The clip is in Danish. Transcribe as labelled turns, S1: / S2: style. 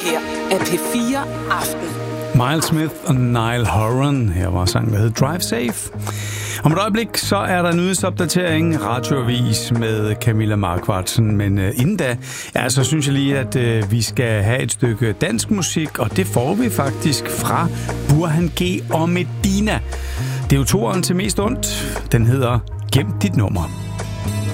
S1: her er P4 Aften.
S2: Miles Smith og Niall Horan. Her var sangen, der hed Drive Safe. Om et øjeblik, så er der nyhedsopdatering, radioavis med Camilla Markvartsen. Men inden da, så synes jeg lige, at vi skal have et stykke dansk musik, og det får vi faktisk fra Burhan G og Medina. Det er jo toeren til mest ondt. Den hedder Gem dit nummer.